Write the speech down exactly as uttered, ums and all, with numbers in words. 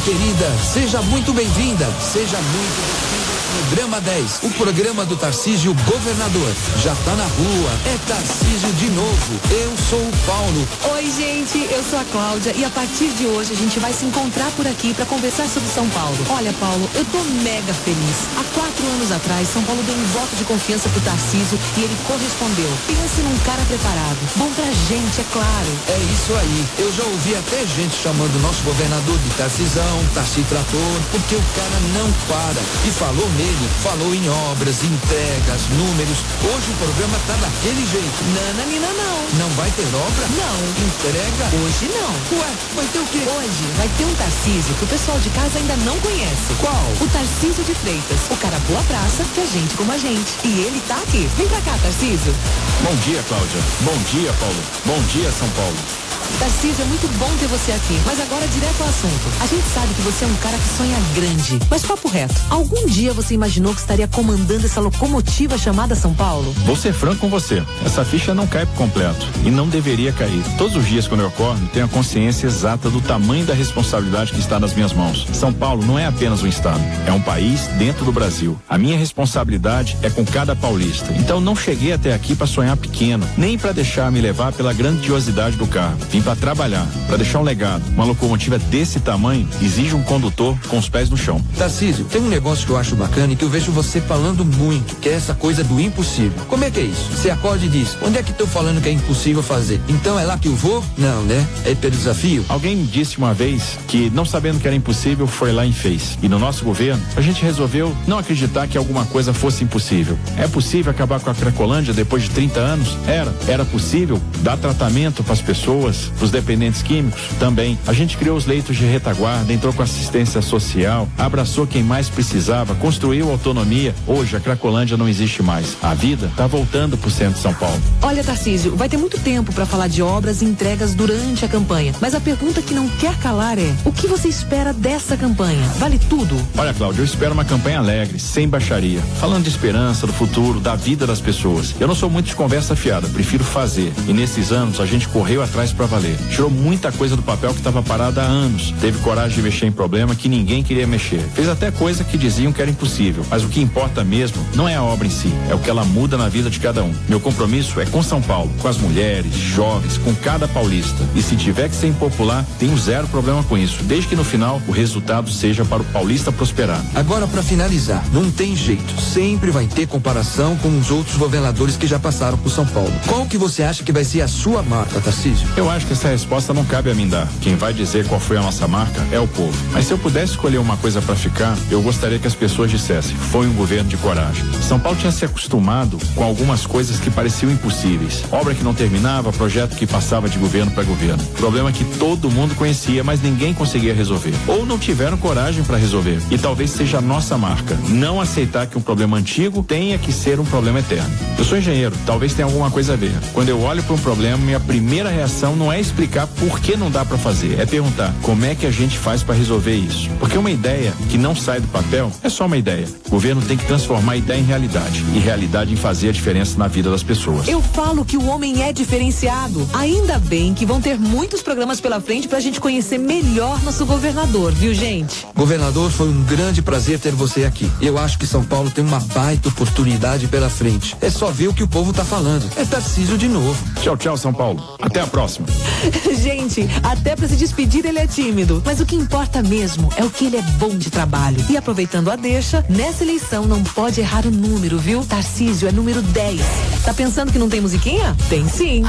querida, seja muito bem-vinda, seja muito bem-vinda ao Programa dez, o programa do Tarcísio Governador. Já tá na rua, é Tarcísio de novo. Eu sou o Paulo. Oi, gente, eu sou a Cláudia e a partir de hoje a gente vai se encontrar por aqui para conversar sobre São Paulo. Olha, Paulo, eu tô mega feliz. Há quatro anos atrás, São Paulo deu um voto de confiança pro Tarcísio e ele correspondeu. Pense num cara preparado. Bom pra gente, é claro. É isso aí. Eu já ouvi até gente chamando o nosso governador de Tarcisão, Tarci Trator, porque o cara não para. E falou nele, falou em obras, entregas, números. Hoje o programa tá daquele jeito. Nananina não. Não vai ter obra? Não. Entrega? Hoje não. Ué, vai ter o quê? Hoje vai ter um Tarcísio que o pessoal de casa ainda não conhece. Qual? O Tarcísio de Freitas, o cara boa praça, que é gente como a gente. E ele tá aqui. Vem pra cá, Tarcísio. Bom dia, Cláudia. Bom dia, Paulo. Bom dia, São Paulo. Tarcísio, é muito bom ter você aqui, mas agora direto ao assunto. A gente sabe que você é um cara que sonha grande, mas papo reto, algum dia você imaginou que estaria comandando essa locomotiva chamada São Paulo? Vou ser franco com você, essa ficha não cai por completo e não deveria cair. Todos os dias quando eu acordo, tenho a consciência exata do tamanho da responsabilidade que está nas minhas mãos. São Paulo não é apenas um estado, é um país dentro do Brasil. A minha responsabilidade é com cada paulista, então não cheguei até aqui para sonhar pequeno, nem para deixar me levar pela grandiosidade do cargo. Vim para trabalhar, para deixar um legado. Uma locomotiva desse tamanho exige um condutor com os pés no chão. Tarcísio, tem um negócio que eu acho bacana e que eu vejo você falando muito, que é essa coisa do impossível. Como é que é isso? Você acorda e diz, onde é que estão falando que é impossível fazer? Então é lá que eu vou? Não, né? É pelo desafio? Alguém me disse uma vez que, não sabendo que era impossível, foi lá e fez. E no nosso governo, a gente resolveu não acreditar que alguma coisa fosse impossível. É possível acabar com a Cracolândia depois de trinta anos? Era. Era possível dar tratamento para as pessoas, para os dependentes químicos? Também. A gente criou os leitos de retaguarda, entrou com assistência social, abraçou quem mais precisava, construiu autonomia. Hoje a Cracolândia não existe mais. A vida está voltando pro centro de São Paulo. Olha, Tarcísio, vai ter muito tempo para falar de obras e entregas durante a campanha, mas a pergunta que não quer calar é: o que você espera dessa campanha? Vale tudo? Olha, Cláudio, eu espero uma campanha alegre, sem baixaria, falando de esperança, do futuro, da vida das pessoas. Eu não sou muito de conversa fiada, prefiro fazer. E nesses anos a gente correu atrás para valer. Tirou muita coisa do papel que estava parada há anos. Teve coragem de mexer em problema que ninguém queria mexer. Fez até coisa que diziam que era impossível. Mas o que importa mesmo não é a obra em si, é o que ela muda na vida de cada um. Meu compromisso é com São Paulo, com as mulheres, jovens, com cada paulista. E se tiver que ser impopular, tenho zero problema com isso, desde que no final o resultado seja para o paulista prosperar. Agora, para finalizar, não tem jeito. Sempre vai ter comparação com os outros governadores que já passaram por São Paulo. Qual que você acha que vai ser a sua marca, Tarcísio? Eu acho que essa resposta não cabe a mim dar. Quem vai dizer qual foi a nossa marca é o povo. Mas se eu pudesse escolher uma coisa para ficar, eu gostaria que as pessoas dissessem: foi um governo de coragem. São Paulo tinha se acostumado com algumas coisas que pareciam impossíveis. Obra que não terminava, projeto que passava de governo para governo. Problema que todo mundo conhecia, mas ninguém conseguia resolver. Ou não tiveram coragem para resolver. E talvez seja a nossa marca: não aceitar que um problema antigo tenha que ser um problema eterno. Eu sou engenheiro, talvez tenha alguma coisa a ver. Quando eu olho para um problema, minha primeira reação não é explicar por que não dá para fazer, é perguntar como é que a gente faz para resolver isso. Porque uma ideia que não sai do papel é só uma ideia. O governo tem que transformar a ideia em realidade e realidade em fazer a diferença na vida das pessoas. Eu falo que o homem é diferenciado. Ainda bem que vão ter muitos programas pela frente pra gente conhecer melhor nosso governador, viu, gente? Governador, foi um grande prazer ter você aqui. Eu acho que São Paulo tem uma baita oportunidade pela frente. É só ver o que o povo tá falando. É Tarcísio de novo. Tchau, tchau, São Paulo. Até a próxima. Gente, até pra se despedir ele é tímido, mas o que importa mesmo é o que ele é bom de trabalho. E aproveitando a deixa, nessa eleição não pode errar o número, viu? Tarcísio é número dez. Tá pensando que não tem musiquinha? Tem sim.